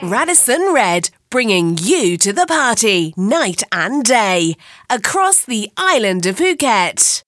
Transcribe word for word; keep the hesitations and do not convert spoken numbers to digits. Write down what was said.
Radisson Red, bringing you to the party, night and day, across the island of Phuket.